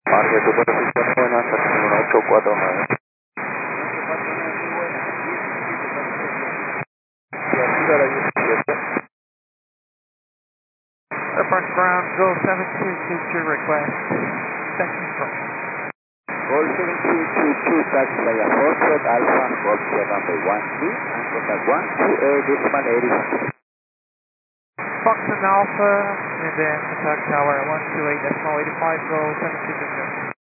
Parque, tu posición buena, hasta 1849. Y arriba la 17. Approach ground, go 7222 request. Thank you, from. Gol 7222, taxi via Foxtrot Alpha, Golf Sierra number 1 and contact 128 decimal 80. Fox and Alpha, and then contact tower 128.85, go 7222.